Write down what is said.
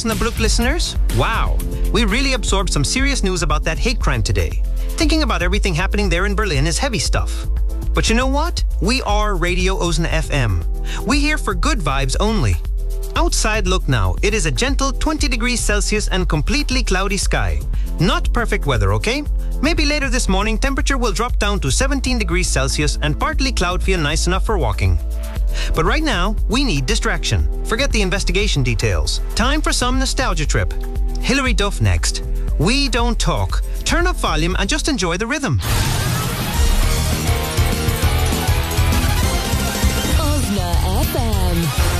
Osnabrück listeners. Wow, we really absorbed some serious news about that hate crime today. Thinking about everything happening there in Berlin is heavy stuff. But you know what? We are Radio Osna FM. We here for good vibes only. Outside, look now. It is a gentle 20 degrees Celsius and completely cloudy sky. Not perfect weather, okay? Maybe later this morning, temperature will drop down to 17 degrees Celsius and partly cloud feel nice enough for walking. But right now, we need distraction. Forget the investigation details. Time for some nostalgia trip. Hilary Duff next. We Don't Talk. Turn up volume and just enjoy the rhythm. Osna FM.